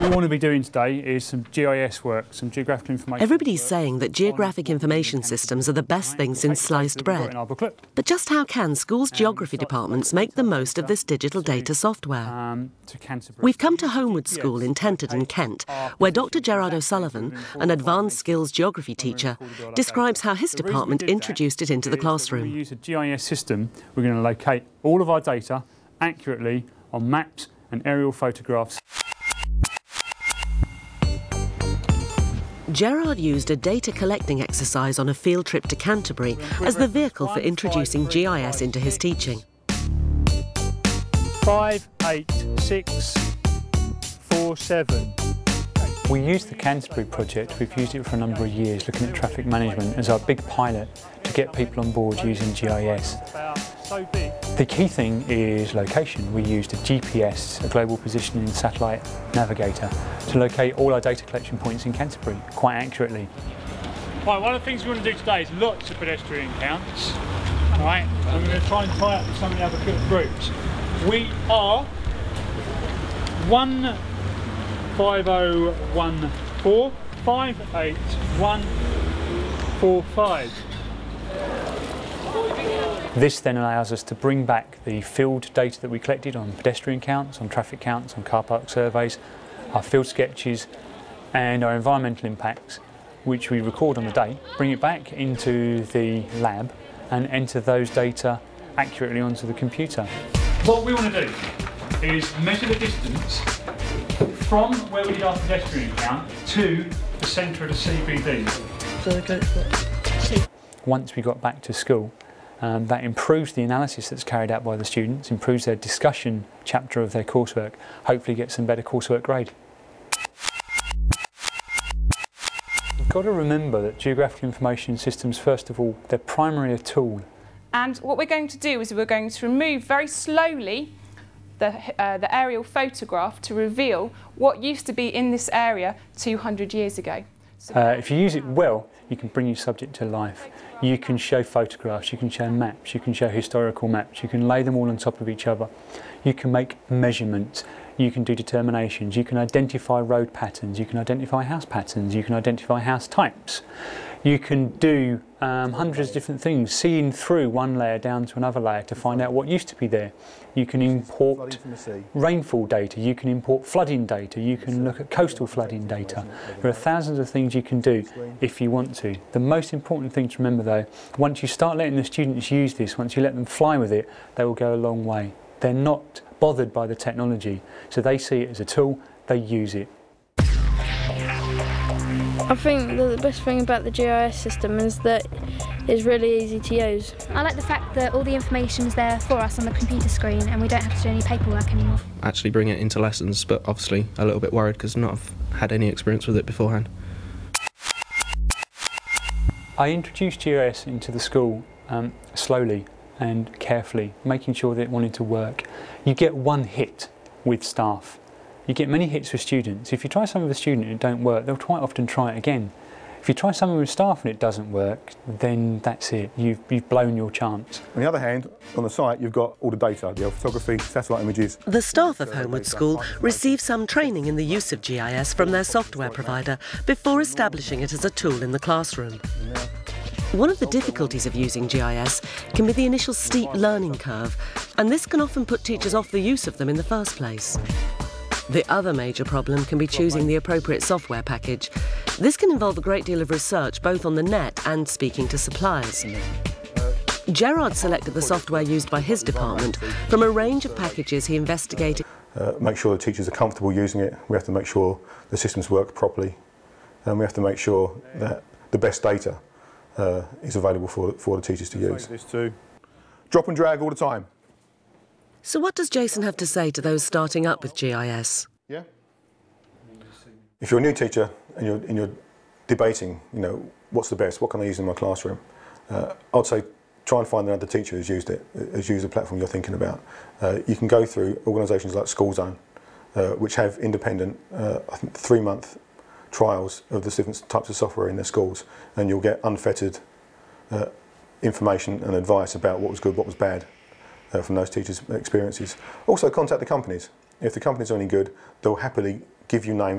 What we want to be doing today is some GIS work, some geographical information. Everybody's saying that geographic information systems are the best thing since sliced bread. But just how can schools' geography departments make the most of this digital data software? We've come to Homewood School in Tenterden, Kent, where Dr. Gerard O'Sullivan, an advanced skills geography teacher, describes how his department introduced it into the classroom. We use a GIS system. We're going to locate all of our data accurately on maps and aerial photographs. Gerard used a data collecting exercise on a field trip to Canterbury as the vehicle for introducing GIS into his teaching. 5, 8, 6, 4, 7. We used the Canterbury project, we've used it for a number of years, looking at traffic management as our big pilot to get people on board using GIS. The key thing is location. We used a GPS, a global positioning satellite navigator, to locate all our data collection points in Canterbury quite accurately. Right, one of the things we want to do today is lots of pedestrian counts. Right, I'm going to try and tie up with some of the other groups. We are 15014 58145. This then allows us to bring back the field data that we collected on pedestrian counts, on traffic counts, on car park surveys, our field sketches and our environmental impacts, which we record on the day, bring it back into the lab and enter those data accurately onto the computer. What we want to do is measure the distance from where we did our pedestrian count to the centre of the CBD. Once we got back to school, that improves the analysis that's carried out by the students, improves their discussion chapter of their coursework, hopefully get some better coursework grade. You've got to remember that geographical information systems, first of all, they're primarily a tool. And what we're going to do is we're going to remove very slowly the aerial photograph to reveal what used to be in this area 200 years ago. If you use it well, you can bring your subject to life. You can show photographs, you can show maps, you can show historical maps, you can lay them all on top of each other. You can make measurements, you can do determinations, you can identify road patterns, you can identify house patterns, you can identify house types. You can do hundreds of different things, seeing through one layer down to another layer to find out what used to be there. You can import rainfall data, you can import flooding data, you can look at coastal flooding data. There are thousands of things you can do if you want to. The most important thing to remember though, once you start letting the students use this, once you let them fly with it, they will go a long way. They're not bothered by the technology, so they see it as a tool, they use it. I think the best thing about the GIS system is that it's really easy to use. I like the fact that all the information is there for us on the computer screen and we don't have to do any paperwork anymore. Actually bring it into lessons, but obviously a little bit worried because I've not had any experience with it beforehand. I introduced GIS into the school slowly and carefully, making sure that it wanted to work. You get one hit with staff. You get many hits with students. If you try something with a student and it don't work, they'll quite often try it again. If you try something with staff and it doesn't work, then that's it. You've blown your chance. On the other hand, on the site you've got all the data, the photography, satellite images. The staff of Homewood School receive some training in the use of GIS from their software provider before establishing it as a tool in the classroom. One of the difficulties of using GIS can be the initial steep learning curve, and this can often put teachers off the use of them in the first place. The other major problem can be choosing the appropriate software package. This can involve a great deal of research both on the net and speaking to suppliers. Gerard selected the software used by his department from a range of packages he investigated. Make sure the teachers are comfortable using it. We have to make sure the systems work properly, and we have to make sure that the best data is available for the teachers to use. Drop and drag all the time. So what does Jason have to say to those starting up with GIS? Yeah. If you're a new teacher and you're debating, what's the best, what can I use in my classroom? I'd say try and find another teacher who's used it, who's used the platform you're thinking about. You can go through organisations like School Zone, which have independent, I think 3-month trials of the different types of software in their schools, and you'll get unfettered information and advice about what was good, what was bad from those teachers' experiences. Also contact the companies. If the companies are any good, they'll happily give you names